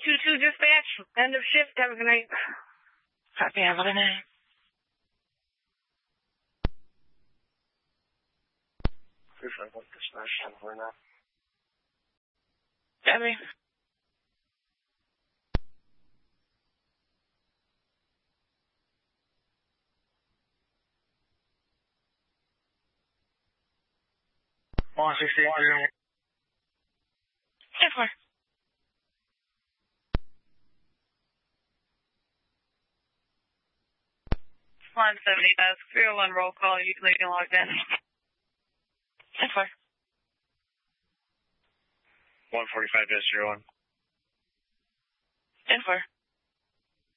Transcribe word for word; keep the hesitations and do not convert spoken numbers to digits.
two two dispatch. End of shift. Have a good night. Copy. Have a good night. Debbie. one sixty-eight. ten four. one seventy desk, three oh one roll call, utility logged in. ten four. one forty-five dash zero one. ten four.